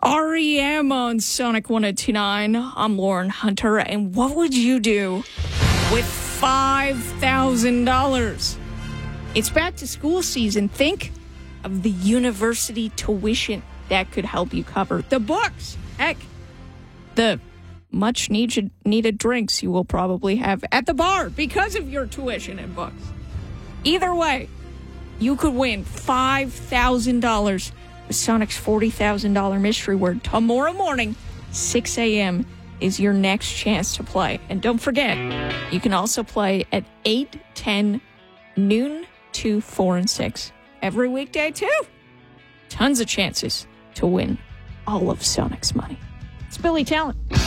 REM on Sonic 102.9. I'm Lauren Hunter, and what would you do with $5,000? It's back to school season. Think of the university tuition that could help you cover the books. Heck, the much needed drinks you will probably have at the bar because of your tuition and books. Either way, you could win $5,000 with Sonic's $40,000 mystery word. Tomorrow morning, 6 a.m. is your next chance to play. And don't forget, you can also play at 8, 10, noon, 2, 4, and 6. Every weekday, too. Tons of chances to win all of Sonic's money. It's Billy Talent.